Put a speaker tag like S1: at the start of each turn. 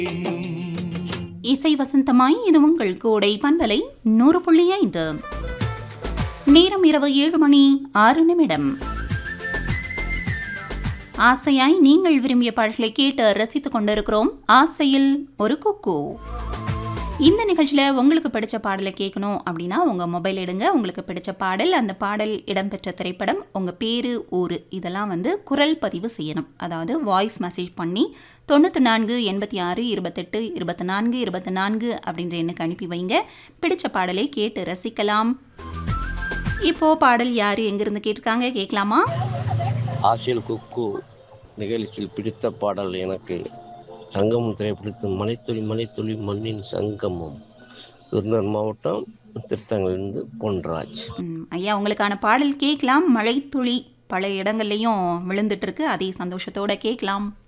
S1: இசை வசந்தமாய் இது உங்கள் கோடை பண்பலை 100.5. நேரம் இரவு 7:06. ஆசையாய் நீங்கள் விரும்பிய பாடல்களை கேட்டு ரசித்துக் கொண்டிருக்கிறோம். ஆசையில் ஒரு குக்கு. இந்த நிகழ்ச்சியில் உங்களுக்கு பிடிச்ச பாடலை கேட்கணும் அப்படின்னா உங்கள் மொபைல் எடுங்க. உங்களுக்கு பிடிச்ச பாடல், அந்த பாடல் இடம்பெற்ற திரைப்படம், உங்கள் பேர், ஊர் இதெல்லாம் குரல் பதிவு செய்யணும். அதாவது வாய்ஸ் மெசேஜ் பண்ணி 94 86 28 24 24 அப்படின்ற எண்ணுக்கு அனுப்பி வைங்க. பிடிச்ச பாடலை கேட்டு ரசிக்கலாம். இப்போது பாடல் யார் எங்கேருந்து கேட்டிருக்காங்க கேட்கலாமா?
S2: ஆசையில் குக்கு நிகழ்ச்சியில் பிடித்த பாடல் எனக்கு சங்கமம் திரைப்படத்தின் மலைத்துளி மலைத்துளி மண்ணின் சங்கமம். விருதுநகர் மாவட்டம் திருத்தங்கலிருந்து பொன்ராஜ்.
S1: ஐயா, உங்களுக்கான பாடல் கேட்கலாம். மழைத்துளி பல இடங்கள்லையும் விழுந்துட்டு இருக்கு. அதே சந்தோஷத்தோட கேட்கலாம்.